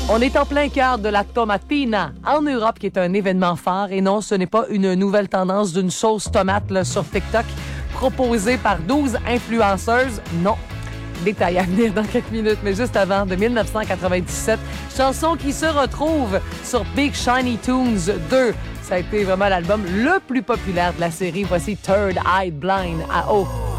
On est en plein cœur de la tomatina en Europe, qui est un événement phare. Et non, ce n'est pas une nouvelle tendance d'une sauce tomate là, sur TikTok proposée par 12 influenceuses. Non. Détail à venir dans quelques minutes, mais juste avant, de 1997, chanson qui se retrouve sur Big Shiny Tunes 2. Ça a été vraiment l'album le plus populaire de la série. Voici Third Eye Blind à O.